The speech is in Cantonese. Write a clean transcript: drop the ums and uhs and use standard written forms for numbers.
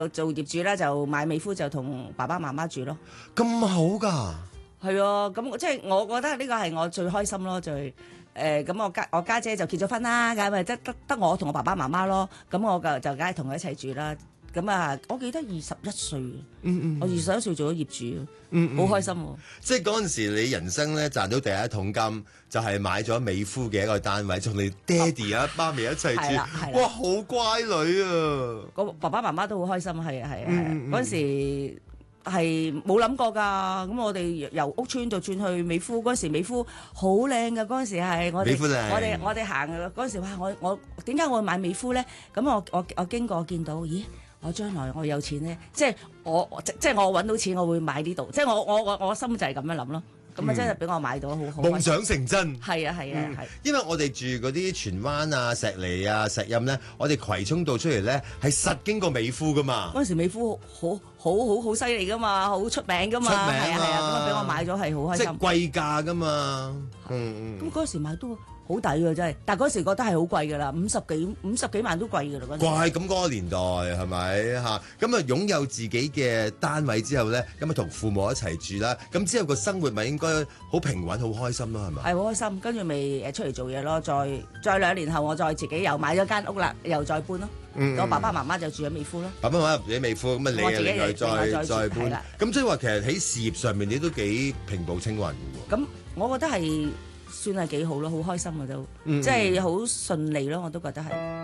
做業主啦，就買美孚就同爸爸媽媽住咯。 咁好㗎？ 係啊，咁即係我覺得呢個係我最開心咯，就係咁我家姐就結咗婚啦，咁咪得我同我爸爸媽媽咯，咁我就梗係同佢一齊住啦。咁啊，我記得21歲，我21歲做咗業主，好開心喎。 即係嗰陣時，你人生咧賺到第一桶金，就係買咗美孚嘅一個單位，同你爹哋啊、媽咪一齊住。哇，好乖女啊！ 個爸爸媽媽都好開心，係啊，嗰陣時係冇諗過㗎。咁我哋由屋村就轉去美孚，嗰陣時美孚好靚㗎。嗰陣時係美孚靚我哋行嗰陣時，哇！我點解我會買美孚咧？咁我經過見到，咦？我將來我有錢咧，即係我揾到錢，我會買呢度，即係我心就係咁樣諗咯。咁啊，真係俾我買到好夢想成真。 係啊， 因為我哋住嗰啲荃灣啊、石梨啊、石蔭咧，我哋葵涌道出嚟咧係實經過美孚噶嘛。 嗰陣時美孚好犀利噶嘛，好出名噶嘛，係啊，咁啊俾我買咗係好開心。 即係貴價噶嘛。 咁嗰時買都好抵㗎真係，但係嗰時覺得係好貴㗎啦，50幾萬都貴㗎啦嗰陣時。 怪咁嗰個年代係咪嚇？咁啊擁有自己嘅單位之後咧，咁啊同父母一齊住啦。咁之後個生活咪應該好平穩、好開心咯，係咪？ 係好開心，跟住咪出嚟做嘢咯。再2年後，我再自己又買咗間屋啦，又再搬咯。我爸爸媽媽就住喺美孚咯。 爸爸媽媽住喺美孚，咁啊你另外再搬。咁即係話其實喺事業上面你都幾平步青雲嘅喎。 咁我覺得係算係幾好咯，好開心嘅都，即係好順利咯，我都覺得係。